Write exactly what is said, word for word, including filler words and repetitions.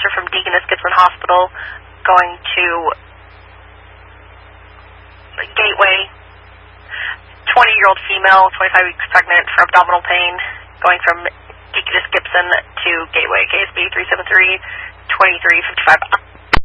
transfer from Deaconess Gibson Hospital, going to Gateway. twenty-year-old female, twenty-five weeks pregnant for abdominal pain, going from Deaconess Gibson to Gateway. K S B three seven three, two three five five.